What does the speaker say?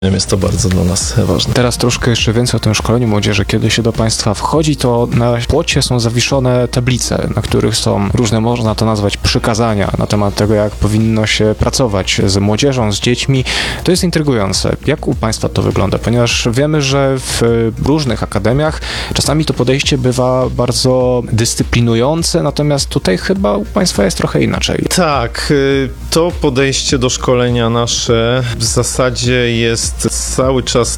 Jest to bardzo dla nas ważne. Teraz troszkę jeszcze więcej o tym szkoleniu młodzieży. Kiedy się do państwa wchodzi, to na płocie są zawieszone tablice, na których są różne, można to nazwać, przykazania na temat tego, jak powinno się pracować z młodzieżą, z dziećmi. To jest intrygujące. Jak u państwa to wygląda? Ponieważ wiemy, że w różnych akademiach czasami to podejście bywa bardzo dyscyplinujące, natomiast tutaj chyba u państwa jest trochę inaczej. Tak, to podejście do szkolenia nasze w zasadzie jest cały czas